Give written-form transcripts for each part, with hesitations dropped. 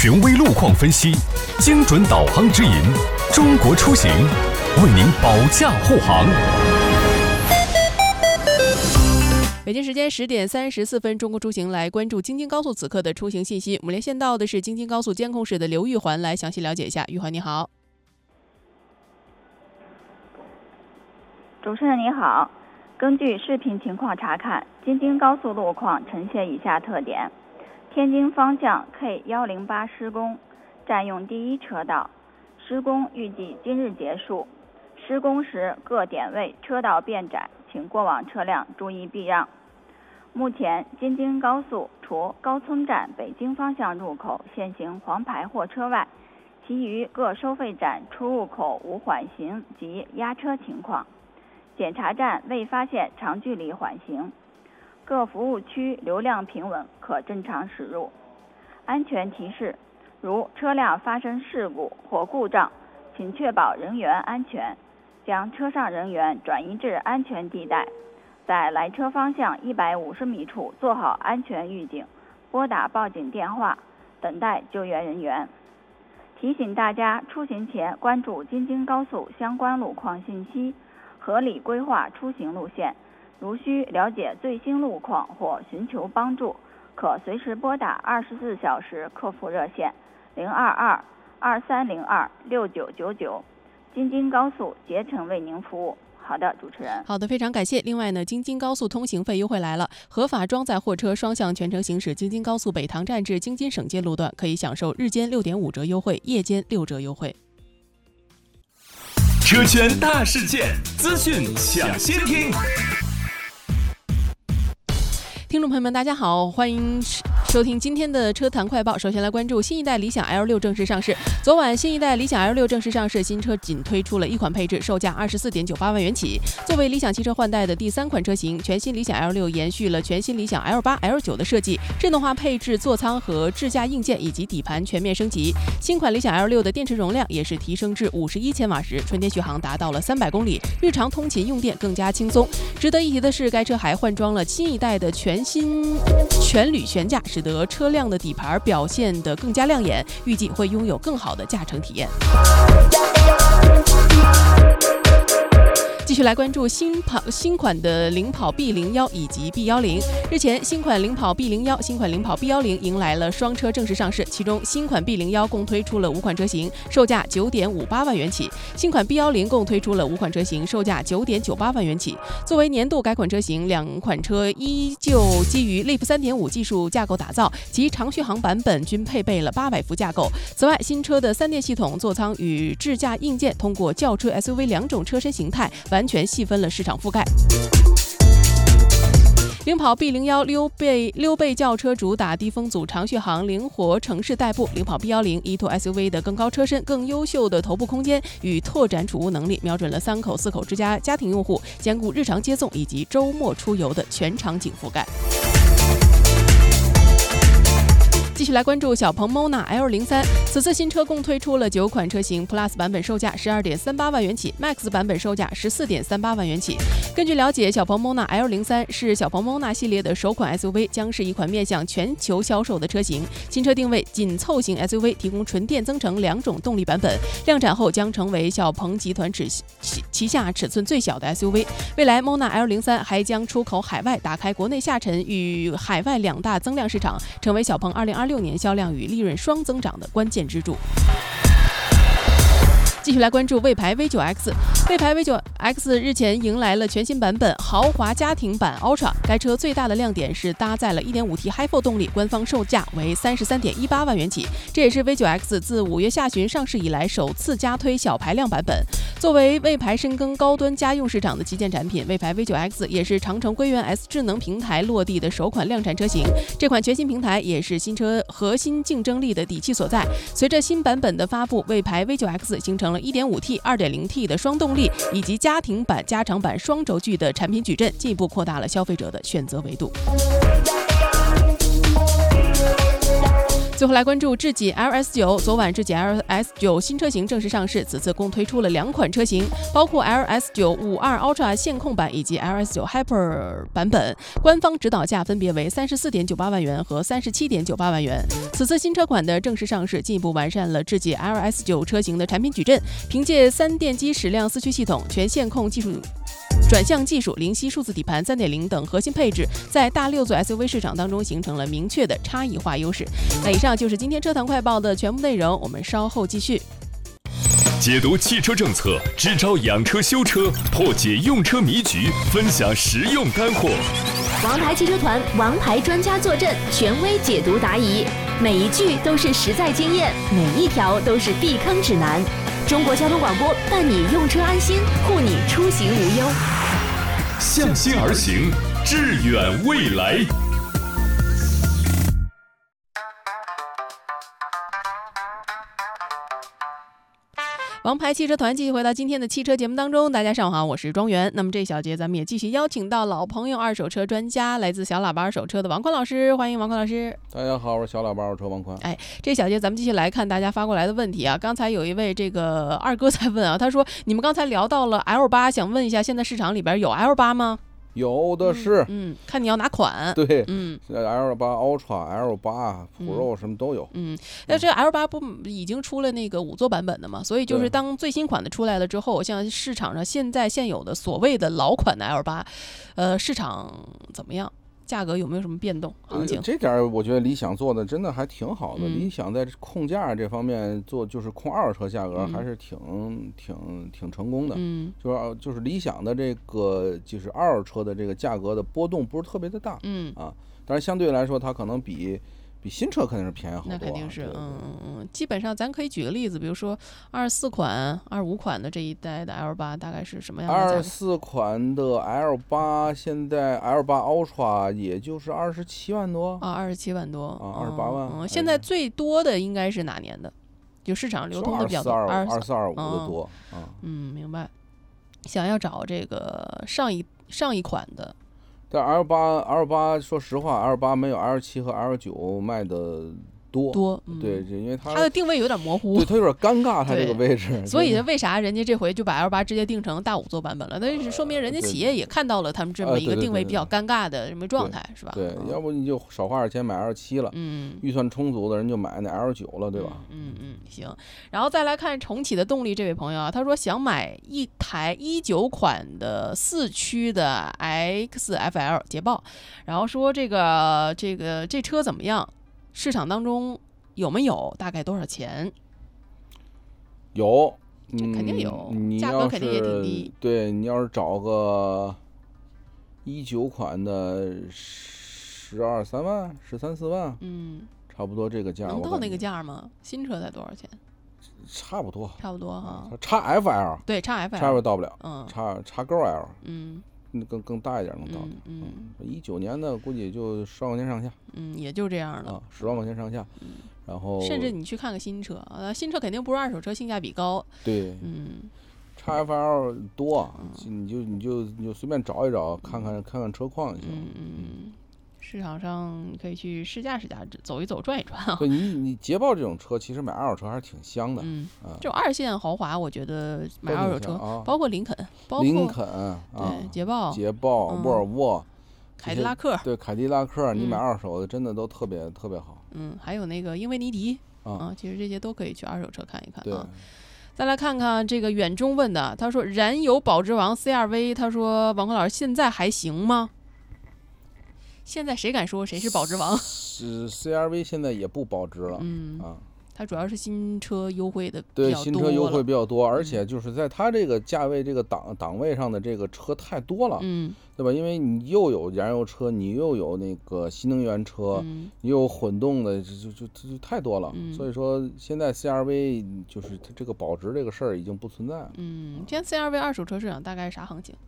权威路况分析，精准导航指引，中国出行为您保驾护航。 北京时间10点34分，中国出行来关注京津高速此刻的出行信息。我们连线到的是京津高速监控室的刘玉环，来详细了解一下。玉环你好。 主持人你好，根据视频情况查看，京津高速路况呈现以下特点：天津方向 K108 施工，占用第一车道，施工预计今日结束。施工时各点位车道变窄，请过往车辆注意避让。目前京津高速除高村站北京方向入口现行黄牌货车外，其余各收费站出入口无缓行及压车情况，检查站未发现长距离缓行，各服务区流量平稳，可正常驶入。安全提示：如车辆发生事故或故障，请确保人员安全，将车上人员转移至安全地带，在来车方向150米处做好安全预警，拨打报警电话，等待救援人员。提醒大家出行前关注京津高速相关路况信息，合理规划出行路线。如需了解最新路况或寻求帮助，可随时拨打24小时客服热线022-2302-6999，京津高速竭诚为您服务。好的，主持人。 好的，非常感谢。另外呢，京津高速通行费优惠来了，合法装载货车双向全程行驶京津高速北塘站至京津省界路段，可以享受日间6.5折优惠，夜间6折优惠。 车圈大事件，资讯抢先听。 听众朋友们，大家好，欢迎收听今天的车坛快报。首先来关注新一代理想 L6 正式上市。昨晚，新一代理想 L6 正式上市，新车仅推出了一款配置，售价24.98万元起。作为理想汽车换代的第3款车型，全新理想 L6 延续了全新理想 L8、L9 的设计，智能化配置座舱和智驾硬件以及底盘全面升级。新款理想 L6 的电池容量也是提升至51千瓦时，纯电续航达到了300公里，日常通勤用电更加轻松。值得一提的是，该车还换装了新一代的全铝悬架，使得车辆的底盘表现得更加亮眼，预计会拥有更好的驾乘体验。继续来关注新款的领跑 B01 以及 B10。日前，新款领跑 B01、新款领跑 B10迎来了双车正式上市，其中新款 B01 共推出了5款车型，售价9.58万元起；新款 B10共推出了5款车型，售价9.98万元起。作为年度改款车型，2款车依旧基于 Leap 3.5 技术架构打造，其长续航版本均配备了800伏架构。此外，新车的3电系统座舱与智驾硬件通过轿车、SUV 2种车身形态完全细分了市场覆盖。领跑 B01 溜背轿车主打低风阻、长续航、灵活城市代步；领跑 B10 依托 SUV 的更高车身、更优秀的头部空间与拓展储物能力，瞄准了3口、4口之家家庭用户，兼顾日常接送以及周末出游的全场景覆盖。继续来关注小鹏 Mona L03， 此次新车共推出了9款车型 ，Plus 版本售价12.38万元起 ，Max 版本售价14.38万元起。根据了解，小鹏 Mona L03 是小鹏 Mona 系列的首款 SUV， 将是一款面向全球销售的车型。新车定位紧凑型 SUV， 提供纯电增程2种动力版本，量产后将成为小鹏集团旗下尺寸最小的 SUV。未来 Mona L03 还将出口海外，打开国内下沉与海外2大增量市场，成为小鹏2026年销量与利润双增长的关键支柱。继续来关注魏牌 V9X。魏牌 V9X 日前迎来了全新版本豪华家庭版 Ultra， 该车最大的亮点是搭载了 1.5T Hi4 动力，官方售价为33.18万元起。这也是 V9X 自5月下旬上市以来首次加推小排量版本。作为魏牌深耕高端家用市场的旗舰产品，魏牌 V9X 也是长城归元 S 智能平台落地的首款量产车型。这款全新平台也是新车核心竞争力的底气所在。随着新版本的发布，魏牌 V9X 形成了 1.5T、2.0T 的双动力以及家庭版、加长版双轴距的产品矩阵，进一步扩大了消费者的选择维度。 最后来关注智己 LS9， 昨晚智己 LS9 新车型正式上市，此次共推出了2款车型，包括 LS9 52 Ultra 线控版以及 LS9 Hyper 版本，官方指导价分别为34.98万元和37.98万元。此次新车款的正式上市，进一步完善了智己 LS9 车型的产品矩阵，凭借3电机矢量4驱系统、全线控技术、转向技术、灵犀数字底盘 3.0 等核心配置，在大6座 SUV 市场当中形成了明确的差异化优势。那以上就是今天车坛快报的全部内容，我们稍后继续。 解读汽车政策，支招养车修车，破解用车迷局，分享实用干货。 王牌汽车团，王牌专家坐镇，权威解读答疑，每一句都是实在经验，每一条都是避坑指南。中国交通广播伴你用车安心，护你出行无忧。 向心而行，致远未来。 王牌汽车团继续回到今天的汽车节目当中，大家上午好，我是庄园。那么这小节咱们也继续邀请到老朋友二手车专家，来自小喇叭二手车的王宽老师，欢迎王宽老师。 大家好，我是小喇叭二手车王宽。 这小节咱们继续来看大家发过来的问题啊。刚才有一位这个二哥在问啊，他说你们刚才聊到了 L8， 想问一下现在市场里边有 L8 吗？ 有的是， 看你要哪款。 对，L8 Ultra、L8 Pro 什么都有。 那这 L8 不已经出了那个5座版本的嘛？所以就是当最新款的出来了之后，像市场上现有的所谓的老款的 L8，市场怎么样？价格有没有什么变动行情？ 这点我觉得理想做的真的还挺好的。理想在控价这方面做，就是控二手车价格还是挺成功的。就是理想的这个就是二手车的这个价格的波动不是特别的大。但是相对来说它可能比新车肯定是便宜好多。 那肯定是，基本上咱可以举个例子，比如说24款、25款的这一代的 L8 大概是什么样的价格 ？24款的 L8 现在 L8 Ultra 也就是27万多啊，27万多啊，28万。 现在最多的应该是哪年的？就市场流通的比较多 ，24、25的多。 明白。想要找这个上一款的。 但 L8 说实话 ，L8 没有 L7 和 L9 卖的多。对，因为它的定位有点模糊， 对，它有点尴尬，它这个位置。 所以为啥人家这回就把 L8 直接定成大5座版本了？那是说明人家企业也看到了他们这么一个定位比较尴尬的这么状态，是吧？ 对，要不你就少花点钱买 L7 了，预算充足的人就买那 L9 了，对吧？ 行。然后再来看重启的动力这位朋友啊，他说想买一台19款的4驱的 XFL 捷豹，然后说这车怎么样？市场当中有没有？大概多少钱？ 有， 肯定有，价格肯定也挺低。 对，你要是找个19款的12、3万、13、14万，差不多这个价。 能到那个价吗？新车才多少钱？ 差不多哈。 XFL 对，XFL 到不了，XGL 更大一点能到的，19年的估计也就10万块钱上下， 也就这样了 ，10万块钱上下，然后甚至你去看个新车新车肯定不是二手车性价比高， 对，XFL 多，你就随便找一找，看看车况就行。 市场上可以去试驾走一走转一转啊。 对，你捷豹这种车其实买二手车还是挺香的。 就2线豪华，我觉得买二手车，包括林肯，对，捷豹、沃尔沃、 凯迪拉克， 对，凯迪拉克，你买二手的真的都特别特别好。 还有那个英菲尼迪其实这些都可以去二手车看一看对。 再来看看这个远中问的，他说燃油保值王 CR-V， 他说王坤老师现在还行吗？现在谁敢说谁是保值王 ？CR-V 现在也不保值了， 它主要是新车优惠的比较多， 对，新车优惠比较多，而且就是在它这个价位这个档位上的这个车太多了，对吧？因为你又有燃油车，你又有那个新能源车，你又有混动的，就太多了，所以说现在 CR-V 就是它这个保值这个事儿已经不存在了。 现在 CR-V 二手车市场大概是啥行情？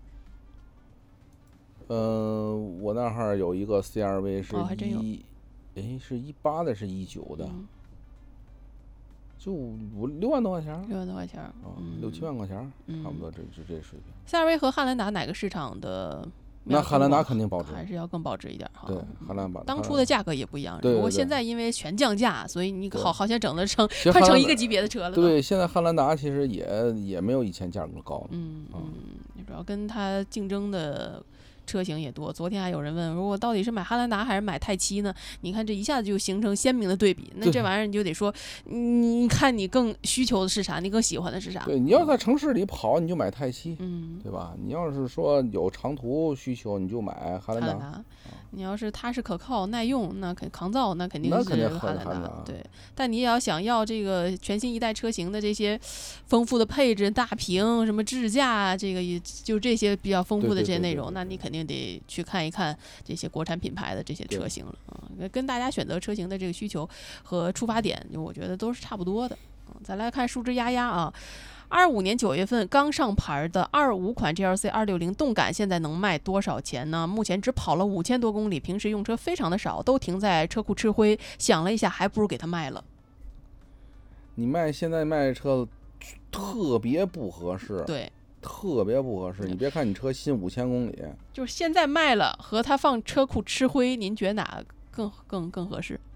我那儿有一个 CR-V 是是18的，是19的，就6万多块钱，6万多块钱，6、7万块钱，差不多这水平。 CR-V 和汉兰达哪个市场的那汉兰达肯定保值， 还是要更保值一点哈。 对，汉兰达当初的价格也不一样， 对， 不过现在因为全降价，所以你好像整的快成一个级别的车了。 对，现在汉兰达其实也没有以前价格高了。 主要跟它竞争的车型也多。昨天还有人问，如果到底是买汉兰达还是买泰七呢？你看这一下子就形成鲜明的对比。那这玩意儿你就得说，你看你更需求的是啥，你更喜欢的是啥？ 对，你要在城市里跑，你就买泰七，对吧？你要是说有长途需求，你就买汉兰达。 你要是它是可靠耐用，那抗造，那肯定是汉兰达。对，但你也要想要这个全新一代车型的这些丰富的配置、大屏、什么智驾，这个也就这些比较丰富的这些内容，那你肯定得去看一看这些国产品牌的这些车型了跟大家选择车型的这个需求和出发点，我觉得都是差不多的。再来看数值压啊。25年9月份刚上牌的25款 GLC 260动感现在能卖多少钱呢？目前只跑了5000多公里，平时用车非常的少，都停在车库吃灰。想了一下，还不如给它卖了。 你现在卖车特别不合适， 对， 特别不合适。你别看你车新5000公里， 就是现在卖了和它放车库吃灰，您觉得哪更合适？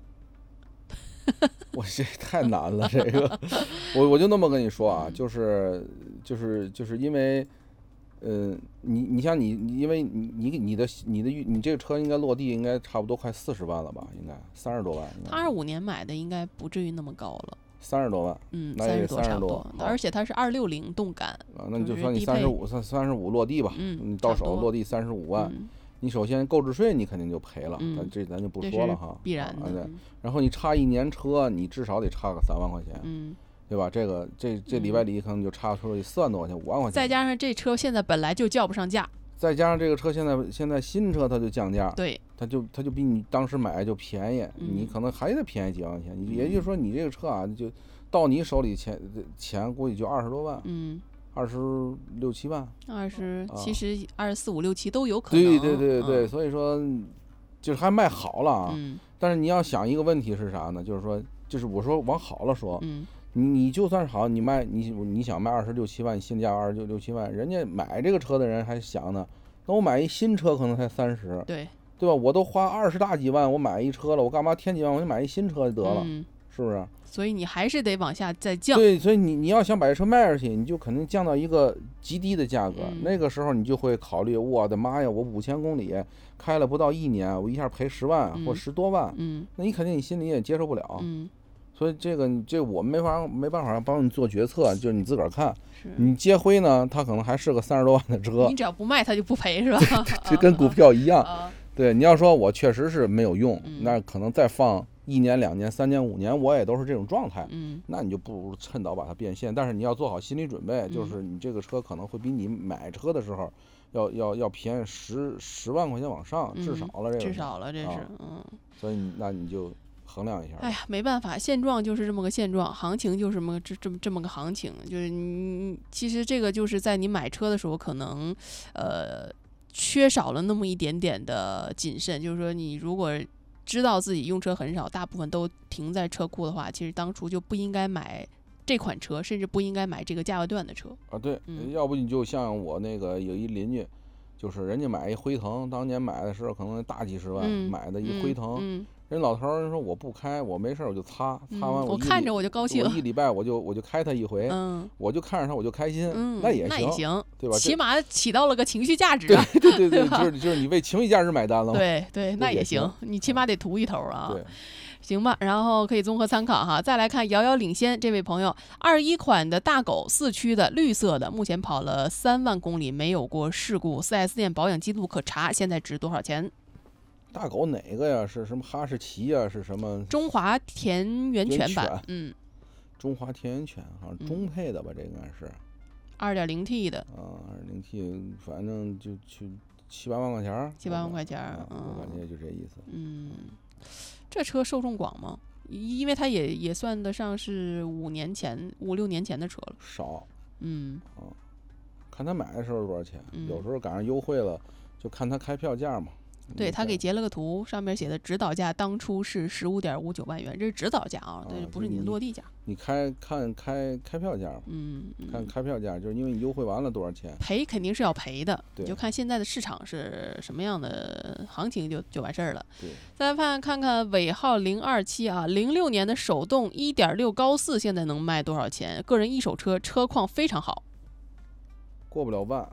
我这太难了，这个我就那么跟你说啊，就是因为，你像因为你这个车应该落地应该差不多快40万了吧，应该30多万。 他25年买的应该不至于那么高了。 30多万 ，30多差不多，而且它是260动感那你就算你35落地吧，你到手落地35万。你首先购置税你肯定就赔了，咱就不说了哈， 必然的。 然后你差1年车，你至少得差个3万块钱，对吧？这里外里可能就差出4万多块钱、5万块钱。 再加上这车现在本来就叫不上价， 再加上这个车现在新车它就降价， 对， 它就比你当时买就便宜，你可能还得便宜几万块钱。也就是说你这个车啊，就到你手里钱估计就20多万，26、7万其实24、5、6、7都有可能。 对，所以说就是还卖好了啊。但是你要想一个问题是啥呢？就是我说往好了说，你就算是好，你想卖26、7万，新价26、7万，人家买这个车的人还想呢，那我买一新车可能才30，对吧？我都花20大几万我买一车了，我干嘛添几万我就买一新车就得了，是不是？ 所以你还是得往下再降。 对，所以你要想把这车卖出去，你就肯定降到一个极低的价格。那个时候你就会考虑，我的妈呀，我5000公里开了不到1年，我一下赔10万或10多万，那你肯定你心里也接受不了。所以这我们没办法帮你做决策，就是你自个儿看。你接灰呢，它可能还是个30多万的车， 你只要不卖它就不赔，是吧？ 就跟股票一样。对，你要说我确实是没有用，那可能再放1年、2年、3年、5年，我也都是这种状态。那你就不如趁早把它变现。但是你要做好心理准备，就是你这个车可能会比你买车的时候要便宜10万块钱往上，至少了这是。所以那你就衡量一下。 哎呀，没办法，现状就是这么个现状，行情就是这么个行情。就是其实这个就是在你买车的时候，可能缺少了那么一点点的谨慎。就是说，你如果知道自己用车很少，大部分都停在车库的话，其实当初就不应该买这款车，甚至不应该买这个价位段的车啊。对，要不你就像我那个有一邻居，就是人家买一辉腾，当年买的时候可能大几十万买的一辉腾。人老头儿说我不开，我没事我就擦完我看着我就高兴， 我1礼拜我就开它一回，我就看着它我就开心，那也行，对吧？ 起码起到了个情绪价值。 对，就是你为情绪价值买单了。 对，那也行，你起码得图一头啊。 对， 行吧，然后可以综合参考哈。再来看遥遥领先这位朋友，21款的大狗4驱的绿色的，目前跑了3万公里，没有过事故，4S 店保养记录可查，现在值多少钱？ 大狗哪个呀？是什么哈士奇呀？是什么？ 中华田园犬版。 中华田园犬好像中配的吧？这应该是 2.0T 的。 2.0T， 反正就去7、8万块钱。 7、8万块钱， 我感觉就这意思。 这车受众广吗？因为它也算得上是5、6年前的车了。 少。看他买的时候多少钱，有时候赶上优惠了，就看他开票价嘛。 对，他给截了个图，上面写的指导价当初是15.59万元，这是指导价啊，对，不是你的落地价。 你看开票价，看开票价，就是因为你优惠完了多少钱， 赔肯定是要赔的，你就看现在的市场是什么样的行情就完事儿了。 对， 再来看看尾号027啊，06年的手动1.6高4现在能卖多少钱？个人一手车，车况非常好， 过不了万，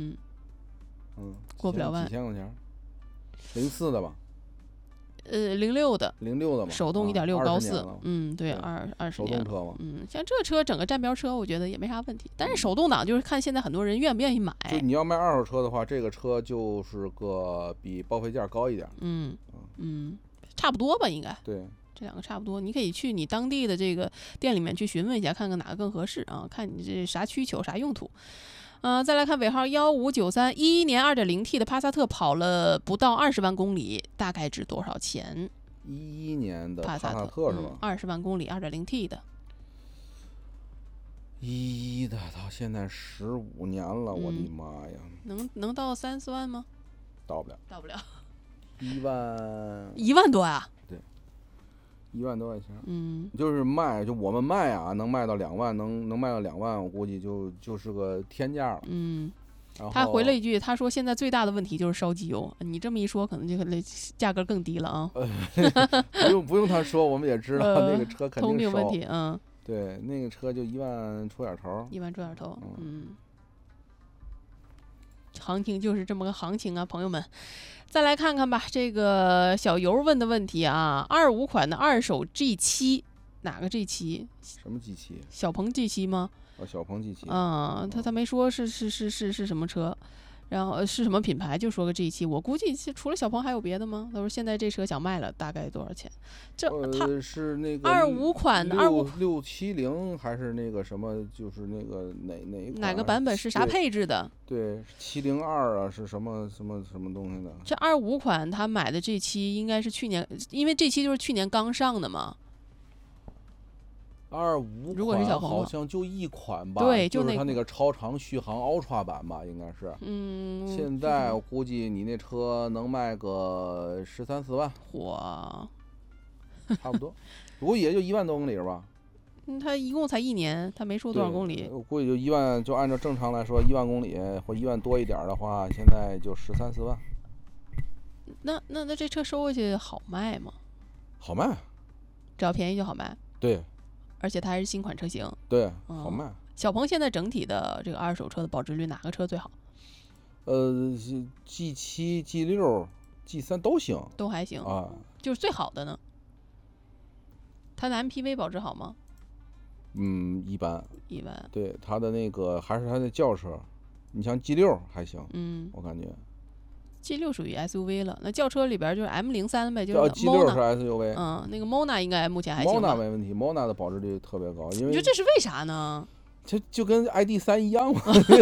过不了万， 几千块钱，04的吧 ，06的嘛， 手动1.6高4，对，20年手动车嘛， 像这车整个站标车，我觉得也没啥问题。但是手动挡就是看现在很多人愿不愿意买。 就你要卖二手车的话，这个车就是个比报废价高一点， 差不多吧，应该。 对， 这两个差不多，你可以去你当地的这个店里面去询问一下，看看哪个更合适啊，看你这啥需求啥用途。再来看尾号1593，11年2.0T 的帕萨特跑了不到20万公里，大概值多少钱 ？11年的帕萨特是吧 ？20万公里 2.0T 的 ，11的到现在15年了，我的妈呀！ 能到30万吗？ 到不了 ，1万多啊！ 对，1万多块钱。就是就我们卖啊，能卖到2万，能卖到2万，我估计就是个天价了。 他回了一句，他说现在最大的问题就是烧机油。你这么一说，可能这个价格更低了啊。 不用他说，我们也知道那个车肯定烧。 通病问题， 对，那个车就1万出点头。 1万出点头，行情就是这么个行情啊，朋友们。再来看看吧，这个小游问的问题啊，25款的二手 G7， 哪个 G7？ 什么 G7？ 小鹏 G7 吗？ 小鹏 G7。 他没说是什么车，然后是什么品牌，就说个 G7。我估计除了小鹏还有别的吗？他说现在这车想卖了，大概多少钱？他是那个 25款的 670还是那个什么？就是那个哪个版本是啥配置的？ 对，702啊，是什么东西的？ 这25款他买的 G7应该是去年，因为 G7就是去年刚上的嘛。 25 如果是小鹏好像就一款吧， 对， 就是它那个超长续航 Ultra 版吧，应该是。现在我估计你那车能卖个13、14万。 哇， 差不多，不过也就1万多公里是吧？ 他一共才1年，他没说多少公里。 我估计就1万，就按照正常来说1万公里或1万多一点的话，现在就13、14万。 那这车收回去好卖吗？ 好卖， 只要便宜就好卖。 对。 而且它还是新款车型， 对，好卖。 小鹏现在整体的这个二手车的保值率，哪个车最好 ？G7、G6、G3都行， 都还行啊。 就是最好的呢？它的 MPV 保值好吗？ 一般。对，它的那个还是它的轿车，你像 G6 还行，我感觉。 G6 属于 SUV 了，那轿车里边就是 M03呗，就是 G6 是 SUV。 那个 Mona 应该目前还行吧。 Mona 没问题 ，Mona 的保值率特别高，因为你觉得这是为啥呢？ 就跟 ID.3 一样嘛。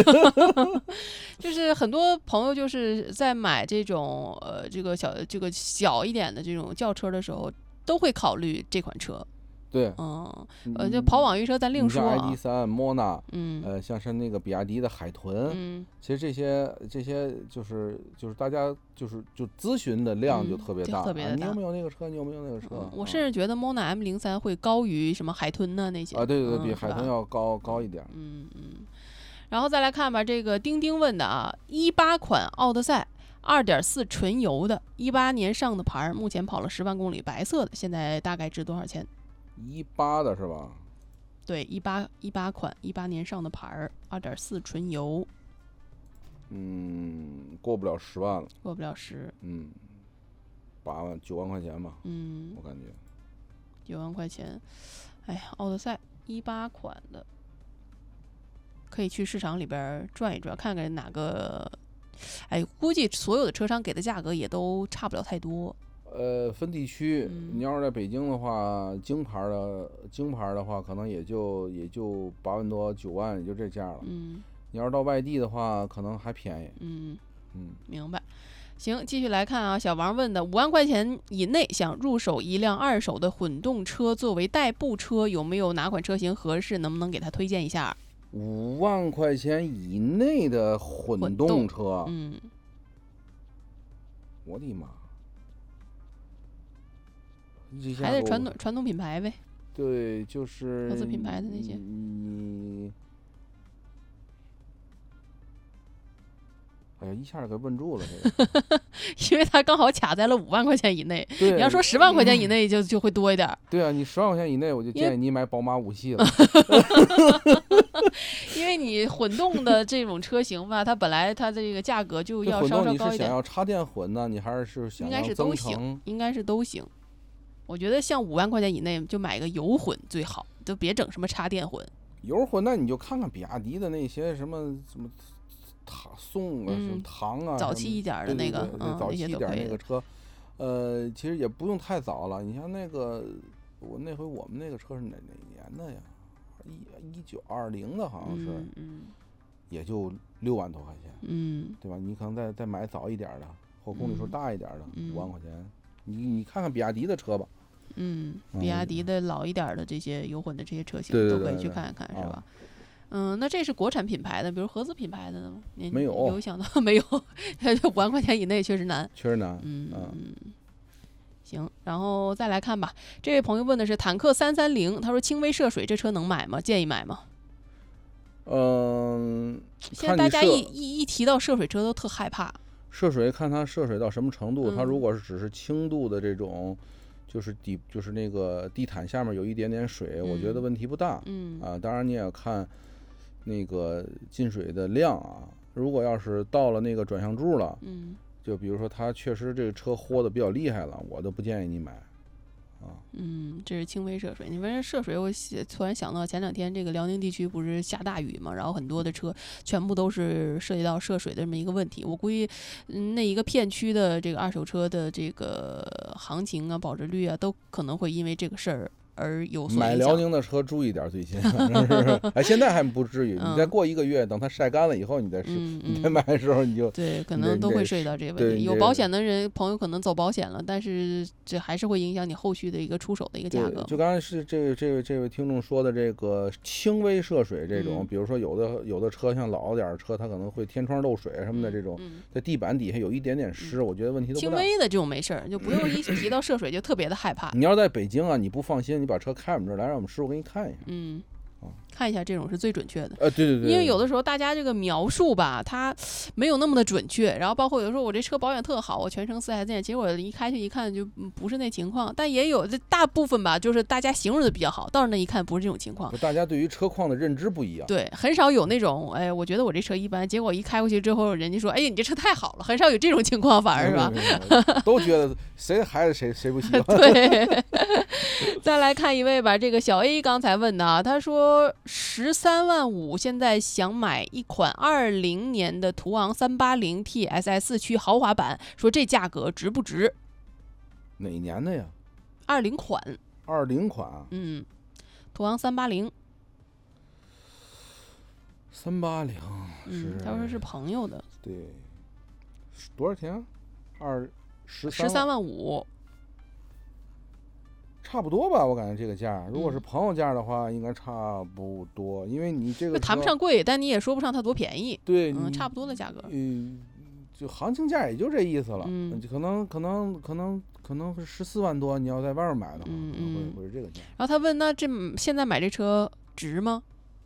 就是很多朋友就是在买这种这个小一点的这种轿车的时候，都会考虑这款车。 对， 就跑网约车咱另说啊。 ID.3、Mona，像是那个比亚迪的海豚，其实这些就是大家就咨询的量就特别大，你有没有那个车？你有没有那个车？ 我甚至觉得 Mona M03会高于什么海豚呢那些啊，对，比海豚要高一点。 然后再来看吧，这个钉钉问的啊，18款奥德赛2.4纯油的，18年上的牌，目前跑了10万公里，白色的，现在大概值多少钱 ？18的是吧？ 对，18款，18年上的牌，2.4纯油。 过不了10万了。 过不了10。 8万、9万块钱吧。我感觉。 9万块钱，哎呀，奥德赛18款的，可以去市场里边转一转，看看哪个。哎，估计所有的车商给的价格也都差不了太多。 分地区，你要是在北京的话，京牌的话，可能也就8万多、9万，也就这价了。你要是到外地的话，可能还便宜。 明白。行，继续来看啊，小王问的5万块钱以内想入手一辆二手的混动车作为代步车，有没有哪款车型合适？能不能给他推荐一下 ？5万块钱以内的混动车，我的妈！ 还得传统品牌呗。 对，就是合资品牌的那些。 哎呀，一下给问住了这个， 因为它刚好卡在了5万块钱以内。 对， 你要说10万块钱以内就会多一点。 对啊，你10万块钱以内，我就建议你买宝马5系了。 因为你混动的这种车型吧，它本来它的这个价格就要稍稍高一点。 你是想要插电混呢，你还是想要增程？ 应该是都行。我觉得像5万块钱以内就买个油混最好，就别整什么插电混。 油混那你就看看比亚迪的那些什么宋啊，什么唐啊， 早期一点的那个， 早期一点那个车，其实也不用太早了。你像那个，我那回我们那个车是哪年的呀？1920的好像是，也就6万多块钱，对吧？你可能再买早一点的，或公里数大一点的，5万块钱。你看看比亚迪的车吧， 比亚迪的老一点的这些油混的这些车型都可以去看一看，是吧？那这是国产品牌的，比如合资品牌的呢？ 没有， 有想到没有？5万块钱以内确实难，行，然后再来看吧。这位朋友问的是坦克330，他说轻微涉水这车能买吗？建议买吗？现在大家一提到涉水车都特害怕。 涉水看它涉水到什么程度，它如果是只是轻度的这种。就是那个地毯下面有一点点水，我觉得问题不大。当然你也要看那个进水的量啊。如果要是到了那个转向柱了，就比如说它确实这个车豁的比较厉害了，我都不建议你买。 这是轻微涉水。你问涉水，我突然想到前2天这个辽宁地区不是下大雨嘛，然后很多的车全部都是涉及到涉水的这么一个问题。我估计，那一个片区的这个二手车的这个行情啊、保值率啊，都可能会因为这个事儿而有所影响。 买辽宁的车注意点最近，哎，现在还不至于，你再过1个月，等它晒干了以后，你再买的时候你就对，可能都会涉及到这个问题。有保险的人朋友可能走保险了，但是这还是会影响你后续的一个出手的一个价格。 就刚才是这位听众说的这个轻微涉水这种，比如说有的车像老点的车，它可能会天窗漏水什么的这种，在地板底下有一点点湿，我觉得问题都不大。 轻微的这种没事儿，就不用一提到涉水就特别的害怕。 你要在北京啊，你不放心，你把车开我们这儿来，让我们师傅给你看一下。 看一下这种是最准确的。 对， 因为有的时候大家这个描述吧，它没有那么的准确。然后包括有的时候我这车保养特好，我全程4S店，其实我一开去一看就不是那情况。但也有这大部分吧，就是大家形容的比较好，到那一看不是这种情况。 大家对于车况的认知不一样。 对，很少有那种我觉得我这车一般，结果一开过去之后，人家说你这车太好了，很少有这种情况，反而是吧？ 都觉得谁的孩子谁不喜欢。 对。再来看一位吧，这个小 A 刚才问的啊，他说13.5万，现在想买一款20年的途昂 380T SS 区豪华版，说这价格值不值？ 哪年的呀 ？20款。 20款。 途昂380。 380。 他说是朋友的。 对。多少钱？13.5万。差不多吧，我感觉这个价，如果是朋友价的话，应该差不多，因为你这个谈不上贵，但你也说不上它多便宜。 对， 差不多的价格。 就行情价也就这意思了。可能是14万多，你要在外面买的话，会是这个价。 然后他问，那现在买这车值吗？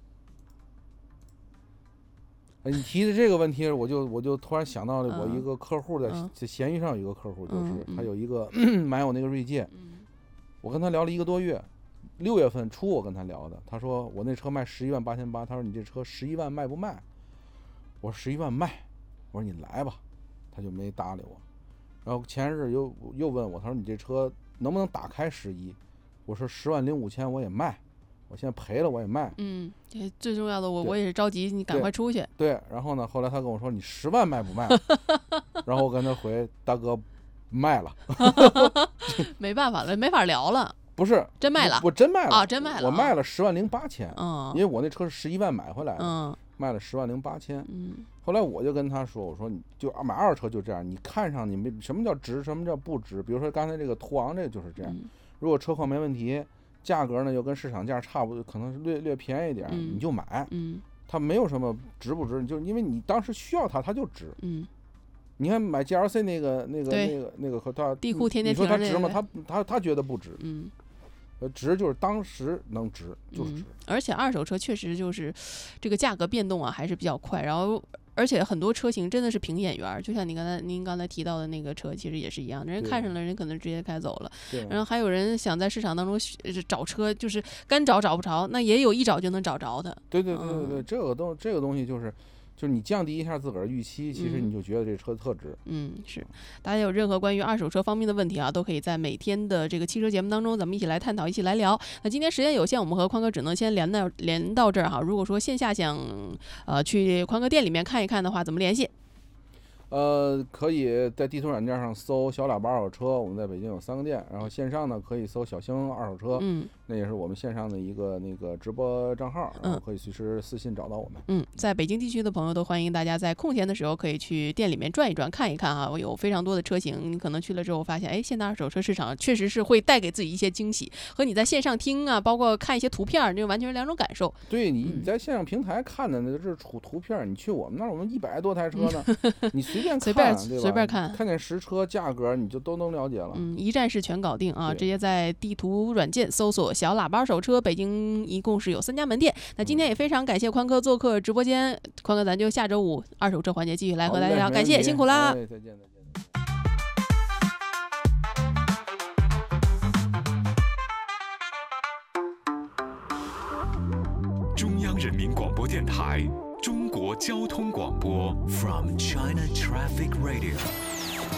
你提的这个问题，我就突然想到了我一个客户在闲鱼上有一个客户，就是他有一个买我那个锐界。我跟他聊了1个多月，6月份初我跟他聊的，他说我那车卖11.888万，他说你这车11万卖不卖？我说11万卖，我说你来吧，他就没搭理我。然后前日又问我，他说你这车能不能打开11？我说10万05千我也卖，我现在赔了我也卖。 最重要的我也是着急，你赶快出去。 对，然后呢，后来他跟我说你10万卖不卖？然后我跟他回，大哥。卖了。 没办法了，没法聊了。 不是真卖了， 我真卖了啊，真卖了， 我卖了10万08千。因为我那车是11万买回来的，卖了10万08千。后来我就跟他说，我说你就买二手车就这样，你看上你没什么叫值，什么叫不值。比如说刚才这个途昂，这个就是这样。如果车况没问题，价格呢又跟市场价差不多，可能是略便宜一点，你就买。它没有什么值不值，就因为你当时需要它，它就值。 你看买 GLC 那个和他地库天天你说他停着值吗？他觉得不值。值就是当时能值就是值。 而且二手车确实就是这个价格变动啊还是比较快，然后而且很多车型真的是凭眼缘，就像您刚才提到的那个车，其实也是一样，人看上了，人可能直接开走了。然后还有人想在市场当中找车，就是干找不着，那也有一找就能找着的。 对，这个东西就是你降低一下自个儿预期，其实你就觉得这车特值。 是。大家有任何关于二手车方面的问题啊，都可以在每天的这个汽车节目当中，咱们一起来探讨，一起来聊。那今天时间有限，我们和宽哥只能先连到这儿哈。如果说线下想去宽哥店里面看一看的话，怎么联系？ 可以在地图软件上搜小喇叭二手车，我们在北京有3个店，然后线上呢可以搜小星二手车，那也是我们线上的一个那个直播账号，然后可以随时私信找到我们。 在北京地区的朋友都欢迎大家在空闲的时候可以去店里面转一转看一看啊，我有非常多的车型，你可能去了之后发现，现在二手车市场确实是会带给自己一些惊喜，和你在线上听啊，包括看一些图片，这完全是2种感受。 对，你在线上平台看的那是图片，你去我们那儿，我们100多台车呢，你随便看见实车价格你就都能了解了。 一站式全搞定啊！直接在地图软件搜索小喇叭手车，北京一共是有3家门店。那今天也非常感谢宽哥做客直播间，宽哥咱就下周5二手车环节继续来和大家聊，感谢辛苦啦！ 再见。 中央人民广播电台中国交通广播 From China Traffic Radio